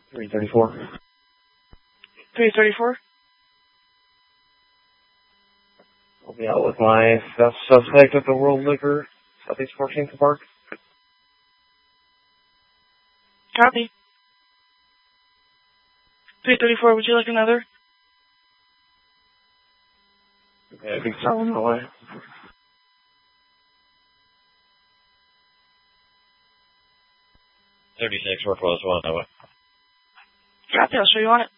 334. 334? I'll be out with my suspect at the World Liquor, Southeast 14th Park. Copy. 334, would you like another? Okay, I think so. On the way. 36 Northwest 1 Highway. Copy, I'll show you on it.